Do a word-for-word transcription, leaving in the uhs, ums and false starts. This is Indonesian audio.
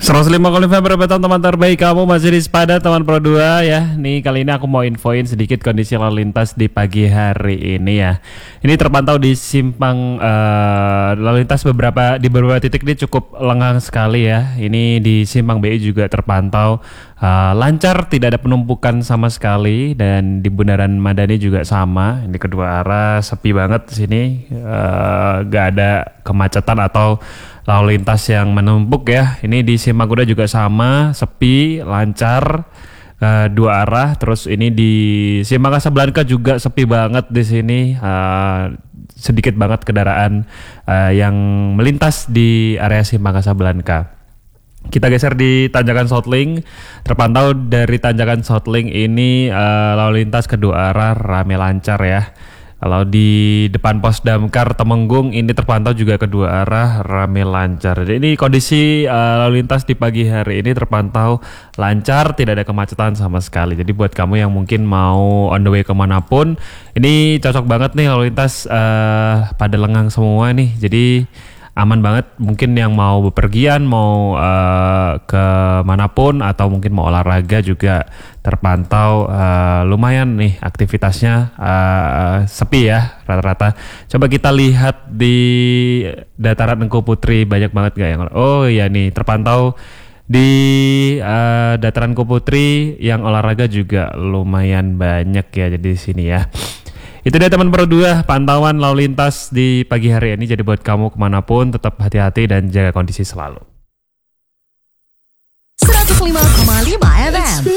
seratus lima kali berapa teman terbaik kamu masih di Sepada teman Pro dua ya. Nih kali ini aku mau infoin sedikit kondisi lalu lintas di pagi hari ini ya. Ini terpantau di simpang uh, lalu lintas beberapa di beberapa titik ini cukup lengang sekali ya. Ini di simpang B I juga terpantau uh, lancar, tidak ada penumpukan sama sekali, dan di Bundaran Madani juga sama. Ini kedua arah sepi banget di sini, uh, gak ada kemacetan atau lalu lintas yang menumpuk ya. Ini di Simpang Kuda juga sama, sepi, lancar, uh, dua arah. Terus ini di Simpang Kasablanka juga sepi banget di sini, uh, sedikit banget kendaraan uh, yang melintas di area Simpang Kasablanka. Kita geser di Tanjakan Southling. Terpantau dari Tanjakan Southling ini uh, lalu lintas kedua arah rame lancar ya. Kalau di depan Pos Damkar Temenggung ini terpantau juga kedua arah rame lancar. Jadi ini kondisi uh, lalu lintas di pagi hari ini terpantau lancar, tidak ada kemacetan sama sekali. Jadi buat kamu yang mungkin mau on the way kemanapun, ini cocok banget nih lalu lintas uh, pada lengang semua nih. Jadi aman banget, mungkin yang mau bepergian, mau uh, ke manapun, atau mungkin mau olahraga juga terpantau uh, lumayan nih aktivitasnya, uh, sepi ya rata-rata. Coba kita lihat di Dataran Engku Putri, banyak banget gak yang oh ya nih terpantau di uh, Dataran Engku Putri yang olahraga juga lumayan banyak ya, jadi di sini ya. Itu dia teman Pro dua, pantauan lalu lintas di pagi hari ini. Jadi buat kamu kemanapun tetap hati-hati dan jaga kondisi selalu. seratus lima koma lima F M